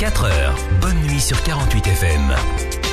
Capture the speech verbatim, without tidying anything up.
quatre heures. Bonne nuit sur quarante-huit F M.